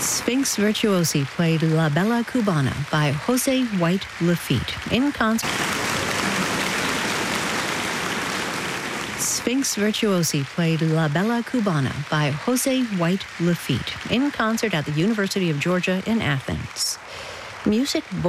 Sphinx Virtuosi played La Bella Cubana by Jose White Lafitte in concert. Sphinx Virtuosi played La Bella Cubana by Jose White Lafitte in concert at the University of Georgia in Athens. Music